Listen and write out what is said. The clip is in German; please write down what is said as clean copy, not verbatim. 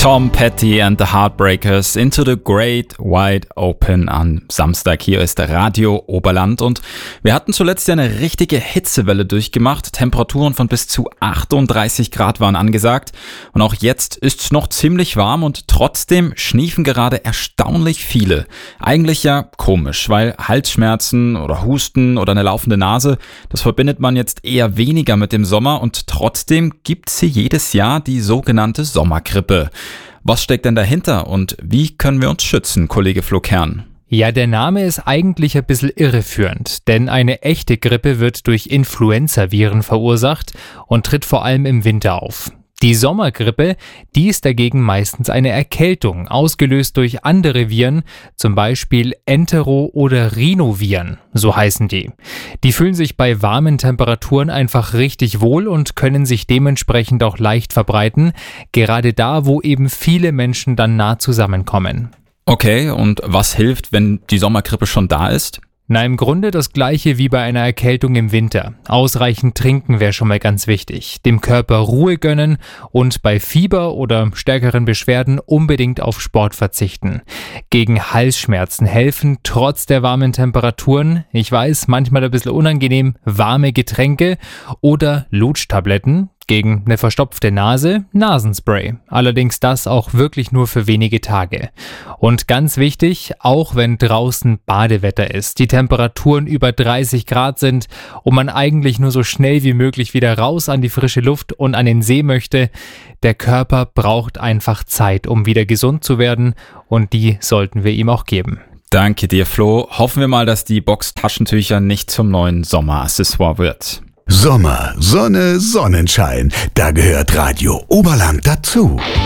Tom Petty and the Heartbreakers Into the Great Wide Open am Samstag. Hier ist Radio Oberland und wir hatten zuletzt ja eine richtige Hitzewelle durchgemacht. Temperaturen von bis zu 38 Grad waren angesagt und auch jetzt ist es noch ziemlich warm und trotzdem schniefen gerade erstaunlich viele. Eigentlich ja komisch, weil Halsschmerzen oder Husten oder eine laufende Nase, das verbindet man jetzt eher weniger mit dem Sommer und trotzdem gibt's hier jedes Jahr die sogenannte Sommergrippe. Was steckt denn dahinter und wie können wir uns schützen, Kollege Flo Kern? Ja, der Name ist eigentlich ein bisschen irreführend, denn eine echte Grippe wird durch Influenzaviren verursacht und tritt vor allem im Winter auf. Die Sommergrippe, die ist dagegen meistens eine Erkältung, ausgelöst durch andere Viren, zum Beispiel Entero- oder Rhinoviren, so heißen die. Die fühlen sich bei warmen Temperaturen einfach richtig wohl und können sich dementsprechend auch leicht verbreiten, gerade da, wo eben viele Menschen dann nah zusammenkommen. Okay, und was hilft, wenn die Sommergrippe schon da ist? Na, im Grunde das Gleiche wie bei einer Erkältung im Winter. Ausreichend trinken wäre schon mal ganz wichtig. Dem Körper Ruhe gönnen und bei Fieber oder stärkeren Beschwerden unbedingt auf Sport verzichten. Gegen Halsschmerzen helfen trotz der warmen Temperaturen, ich weiß, manchmal ein bisschen unangenehm, warme Getränke oder Lutschtabletten. Gegen eine verstopfte Nase, Nasenspray. Allerdings das auch wirklich nur für wenige Tage. Und ganz wichtig, auch wenn draußen Badewetter ist, die Temperaturen über 30 Grad sind und man eigentlich nur so schnell wie möglich wieder raus an die frische Luft und an den See möchte, der Körper braucht einfach Zeit, um wieder gesund zu werden und die sollten wir ihm auch geben. Danke dir, Flo. Hoffen wir mal, dass die Box Taschentücher nicht zum neuen Sommeraccessoire wird. Sommer, Sonne, Sonnenschein, da gehört Radio Oberland dazu.